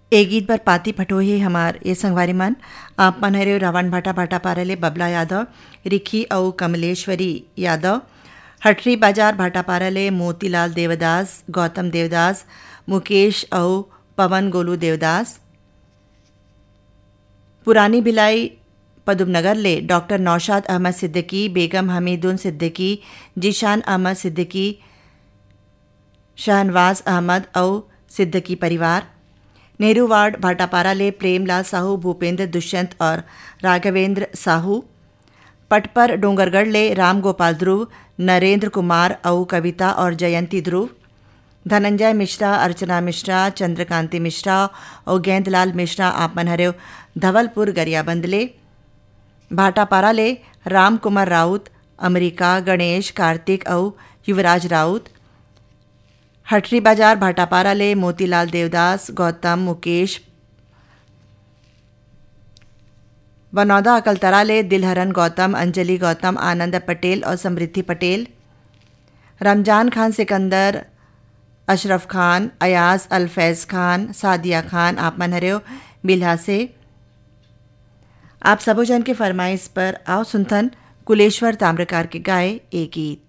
ए गीत पर पाती फटोही हमार ये संगवारी मन आप मन हरे रावण भाटा भाटा पारले बबला यादव, रिखी औ कमलेश्वरी यादव, हटरी बाजार भाटा पारले मोतीलाल देवदास, गौतम देवदास, मुकेश औ पवन गोलू देवदास, पुरानी भिलाई पदुमनगर ले डॉक्टर नौशाद अहमद सिद्दीकी, बेगम हमीदुन सिद्दीकी, जीशान अहमद सिद्दीकी, शहनवाज अहमद औ सिद्दीकी परिवार, नेहरू वार्ड भाटापारा ले प्रेमलाल साहू, भूपेंद्र दुष्यंत और राघवेंद्र साहू, पटपर डोंगरगढ़ ले राम गोपाल ध्रुव, नरेंद्र कुमार औ कविता और जयंती ध्रुव, धनंजय मिश्रा, अर्चना मिश्रा, चंद्रकांति मिश्रा और गेंदलाल मिश्रा आप मन हरे धवलपुर गरियाबंद ले भाटापारा ले राम कुमार राउत, अमरीका गणेश, कार्तिक औ युवराज राउत, हटरी बाजार भाटापारा ले मोतीलाल देवदास, गौतम, मुकेश, बनौदा अकलतरा ले दिलहरन गौतम, अंजलि गौतम, आनंद पटेल और समृद्धि पटेल, रमजान खान सिकंदर, अशरफ खान, अयाज अलफैज़ खान, सादिया खान आप मन हरे बिल्हा से। आप सबो जन के फरमाइश पर आओ सुनथन कुलेश्वर ताम्रकार के गाए एक गीत।